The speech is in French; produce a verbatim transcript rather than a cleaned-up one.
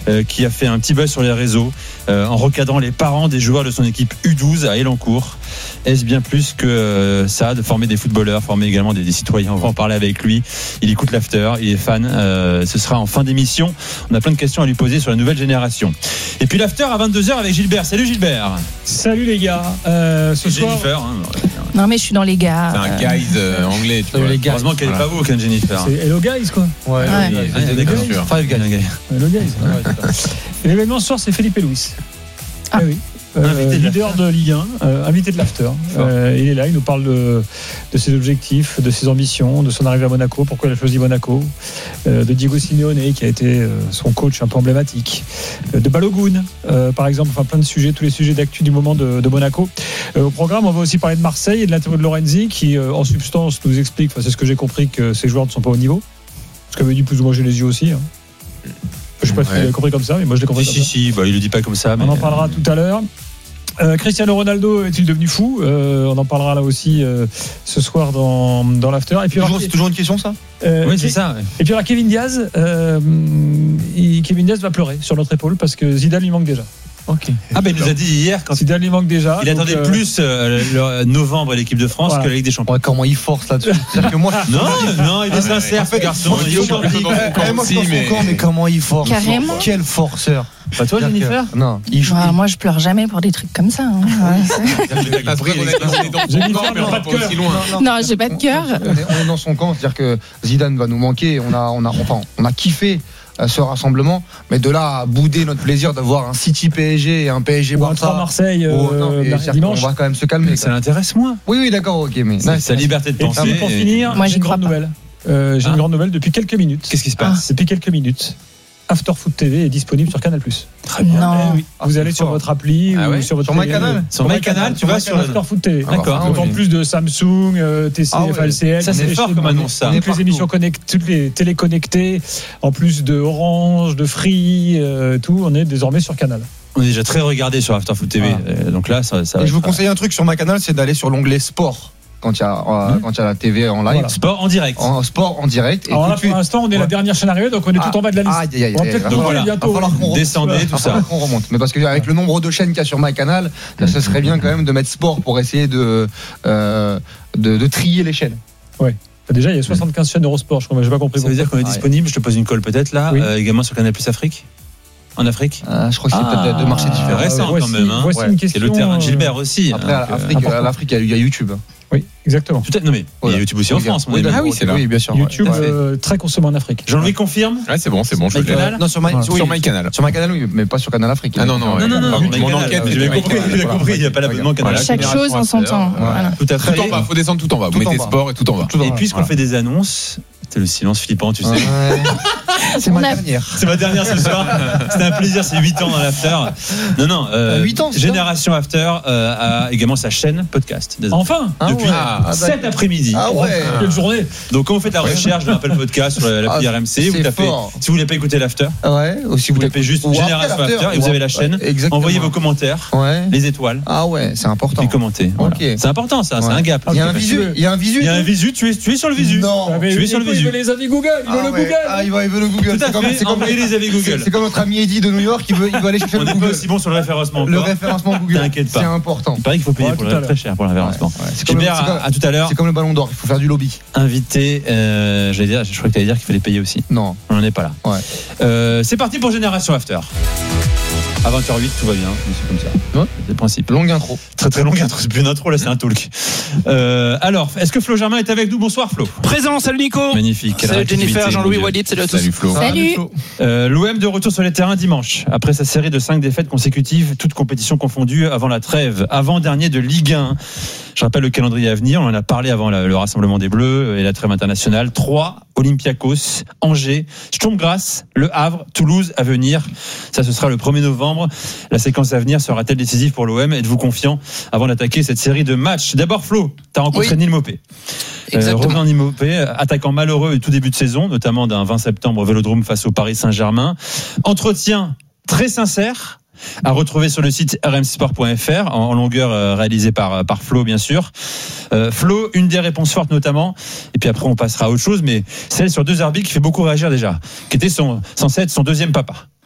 euh, qui a fait un petit buzz sur les réseaux euh, en recadrant les parents des joueurs de son équipe U douze à Elancourt. Est-ce bien plus que euh, ça, de former des footballeurs, former également des, des citoyens? On va en parler avec lui. Il écoute l'after, il est fan. Euh, ce sera en fin d'émission. On a plein de questions à lui poser sur la nouvelle génération. Et puis l'after à vingt-deux heures avec Gilbert. Salut Gilbert. Salut les gars. Euh, ce soir. Jennifer. Hein. Non mais je suis dans les gars. C'est un guys euh, anglais. Tu vois. Les gars. Heureusement qu'elle n'est voilà. pas vous, qu'un Jennifer. C'est Hello Guys quoi. Ouais. Ouais. ouais. ouais. Bien sûr. Five Guys. Hello Guys. Ouais. Et l'événement ce soir, c'est Felipe Luis. Ah eh oui. Euh, leader de Ligue un, euh, invité de l'after. Euh, il est là, il nous parle de, de ses objectifs, de ses ambitions, de son arrivée à Monaco, pourquoi il a choisi Monaco, euh, de Diego Simeone qui a été euh, son coach un peu emblématique, euh, de Balogun euh, par exemple, enfin plein de sujets, tous les sujets d'actu du moment de, de Monaco. Euh, au programme, on va aussi parler de Marseille et de l'interview de Lorenzi qui, euh, en substance, nous explique, enfin, c'est ce que j'ai compris, que ces joueurs ne sont pas au niveau. Ce qu'avait dit plus ou moins j'ai les yeux aussi. Hein. Je sais pas si vous l'avez compris comme ça, mais moi je l'ai compris si, comme si, ça. Si, bah, il le dit pas comme ça. Mais... On en parlera tout à l'heure. Euh, Cristiano Ronaldo est-il devenu fou? euh, On en parlera là aussi euh, ce soir dans, dans l'after. Et puis, toujours, alors, c'est toujours une question ça euh, Oui, c'est ça. Ouais. Et puis alors Kevin Diaz, euh, il, Kevin Diaz va pleurer sur notre épaule parce que Zidane lui manque déjà. Okay. Ah ben il nous a dit hier quand Zidane lui manque déjà. Il donc, attendait euh... plus euh, le novembre et l'équipe de France voilà. que la Ligue des Champions. Ouais, comment il force là-dessus? C'est-à-dire que moi, non, non, il est sincère, ce garçon. Il est aujourd'hui. Moi, je pense mais... encore, mais comment il force? Carrément. Quel forceur. Pas toi, Jennifer? Non. Il joue, ouais, moi, je pleure jamais pour des trucs comme ça. Hein. Ouais, non, j'ai pas de cœur. On est dans son camp, c'est-à-dire que Zidane va nous manquer. On a, on a, enfin, on a kiffé ce rassemblement, mais de là à bouder notre plaisir d'avoir un City P S G et un P S G Barça, Marseille oh, non, euh, dimanche, on va quand même se calmer. Ça l'intéresse moins. Oui, oui, d'accord, ok, mais c'est sa liberté de penser. Et pour finir, moi j'ai une grande nouvelle. Euh, j'ai ah. une grande nouvelle depuis quelques minutes. Qu'est-ce qui se passe? Depuis quelques minutes. After Foot T V est disponible sur Canal+. Très bien. Non. Eh oui. Vous allez sur votre appli ah ou ouais sur votre sur MyCanal. Sur MyCanal, tu vas sur After Foot T V. Ah, d'accord. Donc en plus de Samsung, euh, T C, ah ouais. F L C L, ça c'est fort comme annonce ça. Toutes les émissions connectées, toutes les télés connectées, en plus de Orange, de Free, euh, tout, on est désormais sur Canal. On est déjà très regardé sur After Foot T V. Ah. Donc là, ça. ça Et je vous conseille un truc sur MyCanal, c'est d'aller sur l'onglet Sport. Quand il y a euh, mmh. quand il y a la T V en live, voilà. Sport en direct, en sport en direct. Et alors là, pour l'instant, on est ouais. la dernière chaîne arrivée, donc on est ah, tout en bas de la liste. Ah, y a, y a, on va peut-être donc voilà, bientôt. Va falloir qu'on descendez remonte, tout ça. Va qu'on remonte. Mais parce qu'avec le nombre de chaînes qu'il y a sur MyCanal, là, ce serait bien quand même de mettre sport pour essayer de euh, de, de trier les chaînes. Ouais. Déjà, il y a soixante-quinze chaînes d'Eurosport, je crois, mais j'ai pas compris. Ça veut dire qu'on est disponible. Je te pose une colle peut-être là, oui. euh, également sur Canal Plus Afrique. En Afrique euh, Je crois que c'est ah, peut-être deux marchés différents. C'est récent voici, quand même. Hein. Voici ouais. une question. C'est le terrain de Gilbert aussi. Après, hein, à l'Afrique, à l'Afrique, il y a YouTube. Oui, exactement. Peut-être, non mais voilà. Il y a YouTube aussi en France. Oui, ah oui, c'est là. Oui, bien sûr. YouTube ouais. euh, très consommé en Afrique. Jean-Louis confirme. Ouais, c'est bon, c'est bon. Sur MyCanal. Non, sur MyCanal. Sur MyCanal. Sur MyCanal, oui, mais pas sur Canal Afrique. Ah non, non, non, non, non. Mon enquête, j'ai compris. Il a compris. Il n'y a pas l'abonnement Canal. Chaque chose en son temps. Tout à fait. Tout en bas. Faut descendre tout en bas. Vous mettez sport et tout en bas. Et puisqu'on fait des annonces. C'est le silence flippant, tu sais. Ouais. C'est ma dernière. C'est ma dernière ce soir. C'était un plaisir, c'est huit ans dans l'after. Non, non. Euh, huit ans, Génération After euh, a également sa chaîne podcast. Enfin depuis ah ouais. cet après-midi. Ah ouais. Quelle journée. Donc, quand vous faites la recherche de l'appel podcast sur l'appli ah, R M C, vous tapez. Fort. Si vous voulez pas écouter l'after, ouais. Ou si vous, vous voulez... tapez juste Génération After, after et vous avez la chaîne. Ouais, envoyez vos commentaires, ouais. les étoiles. Ah ouais, c'est important. Et commentez. Voilà. Okay. C'est important, ça. Ouais. C'est un gap. Il y a un visu. Il y a un visu. Il y a un visu. Tu es, tu es sur le visu. Non. Tu es sur le visu. Il veut les avis Google. Il veut ah le ouais. Google. Ah, il va, il veut le Google. Tout à fait. C'est comme les avis Google. C'est comme notre ami Eddie de New York. Il veut, il veut aller chercher le Google. On est pas aussi bon sur le référencement. Le référencement Google. T'inquiète pas. C'est important. Il paraît qu'il faut payer pour le très cher pour le référencement. Gilbert, à tout à l'heure. C'est comme le Ballon d'Or. Il faut faire du lobby. Invité. J'allais dire. Je crois que t'allais dire qu'il fallait payer aussi. Non. On n'en est pas là. Ouais. C'est parti pour Génération After. À vingt heures huit, tout va bien. C'est comme ça. Ouais. C'est le principe. Longue intro. Très très longue intro. C'est plus une intro, là, c'est un talk. Euh, alors, est-ce que Flo Germain est avec nous? Bonsoir, Flo. Présent, salut Nico. Magnifique. Salut Jennifer, Jean-Louis Walid, salut à tous. Salut Flo. Salut. Euh, L'O M de retour sur les terrains dimanche. Après sa série de cinq défaites consécutives, toutes compétitions confondues, avant la trêve. Avant-dernier de Ligue un. Je rappelle le calendrier à venir. On en a parlé avant le rassemblement des Bleus et la trêve internationale. trois, Olympiakos, Angers, Sturm Graz, Le Havre, Toulouse à venir. Ça, ce sera le premier novembre. La séquence à venir sera-t-elle décisive pour l'O M? Êtes-vous confiant avant d'attaquer cette série de matchs? D'abord, Flo, tu as rencontré oui. Neil Maupay. Euh, Romain Neil Maupay, attaquant malheureux et tout début de saison, notamment d'un vingt septembre au Vélodrome face au Paris Saint-Germain. Entretien très sincère à retrouver sur le site r m c sport point f r en longueur euh, réalisé par, par Flo bien sûr. Euh, Flo, une des réponses fortes notamment, et puis après on passera à autre chose, mais celle sur deux arbitres qui fait beaucoup réagir déjà, qui était son, censé être son deuxième papa.